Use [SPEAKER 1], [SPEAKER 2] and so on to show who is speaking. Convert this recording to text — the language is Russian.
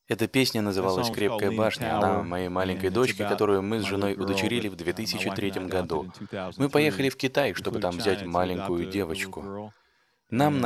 [SPEAKER 1] Эта песня называлась «Крепкая башня». Она о моей маленькой дочке, которую мы с женой удочерили в 2003 году. Мы поехали в Китай, чтобы там взять маленькую девочку. Нам